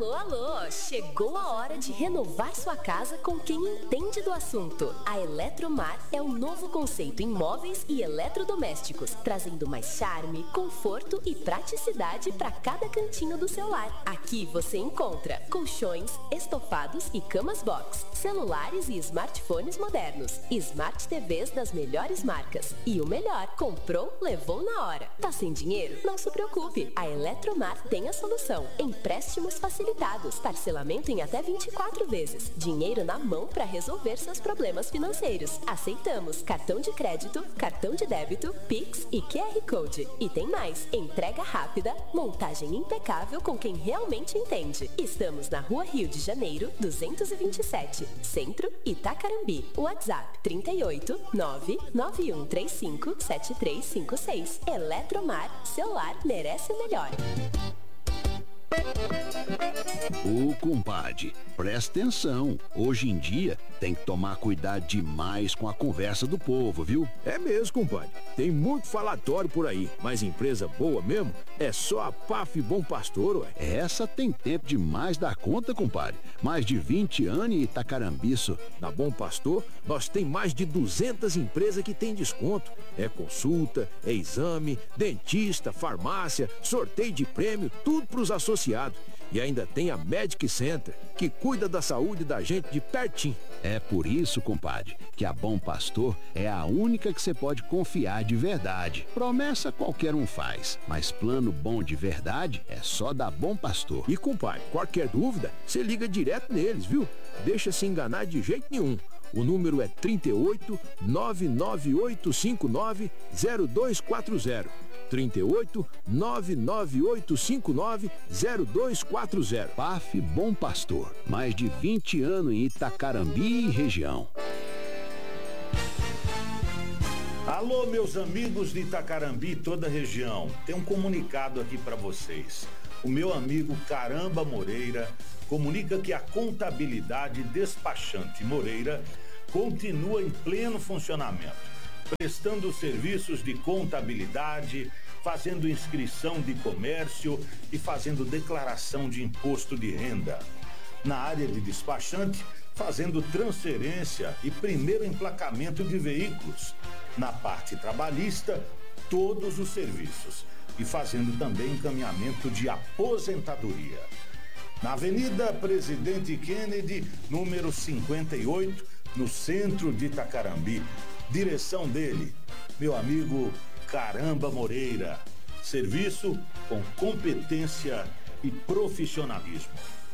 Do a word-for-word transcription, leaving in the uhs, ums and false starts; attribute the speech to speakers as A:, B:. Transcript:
A: Alô, alô! Chegou a hora de renovar sua casa com quem entende do assunto. A Eletromar é o novo conceito em móveis e eletrodomésticos, trazendo mais charme, conforto e praticidade para cada cantinho do seu lar. Aqui você encontra colchões, estofados e camas box, celulares e smartphones modernos, Smart T Vs das melhores marcas. E o melhor, comprou, levou na hora. Tá sem dinheiro? Não se preocupe, a Eletromar tem a solução. Empréstimos facilitados, parcelamento em até vinte e quatro vezes, dinheiro na mão para resolver seus problemas financeiros. Aceitamos cartão de crédito, cartão de débito, Pix e Q R Code. E tem mais, entrega rápida, montagem impecável com quem realmente entende. Estamos na Rua Rio de Janeiro, duzentos e vinte e sete, Centro, Itacarambi. WhatsApp trinta e oito, nove nove um três cinco, sete três cinco seis. Eletromar, seu lar merece o melhor.
B: Ô, compadre, presta atenção. Hoje em dia tem que tomar cuidado demais com a conversa do povo, viu?
C: É mesmo, compadre. Tem muito falatório por aí, mas empresa boa mesmo é só a P A F Bom Pastor, ué.
B: Essa tem tempo demais da conta, compadre. Mais de vinte anos em Itacarambiço.
C: Na Bom Pastor, nós tem mais de duzentas empresas que tem desconto. É consulta, é exame, dentista, farmácia, sorteio de prêmio, tudo pros associados. E ainda tem a Medic Center, que cuida da saúde da gente de pertinho.
B: É por isso, compadre, que a Bom Pastor é a única que você pode confiar de verdade. Promessa qualquer um faz, mas plano bom de verdade é só da Bom Pastor.
C: E, compadre, qualquer dúvida, você liga direto neles, viu? Deixa se enganar de jeito nenhum. O número é trinta e oito, nove nove oito cinco nove, zero dois quatro zero. trinta e oito, nove nove oito cinco nove, zero dois quatro zero.
B: P A F Bom Pastor, mais de vinte anos em Itacarambi e região.
D: Alô, meus amigos de Itacarambi e toda a região. Tem um comunicado aqui para vocês. O meu amigo Caramba Moreira comunica que a Contabilidade Despachante Moreira continua em pleno funcionamento, prestando serviços de contabilidade, fazendo inscrição de comércio e fazendo declaração de imposto de renda. Na área de despachante, fazendo transferência e primeiro emplacamento de veículos. Na parte trabalhista, todos os serviços. E fazendo também encaminhamento de aposentadoria. Na Avenida Presidente Kennedy, número cinquenta e oito, no centro de Itacarambi. Direção dele, meu amigo Caramba Moreira. Serviço com competência e profissionalismo.